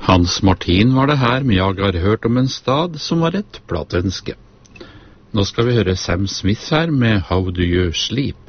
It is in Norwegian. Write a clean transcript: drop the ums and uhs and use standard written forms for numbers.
Hans Martin var det her med Jeg har hørt om en stad, som var et plateønske. Nå skal vi høre Sam Smith her med How Do You Sleep?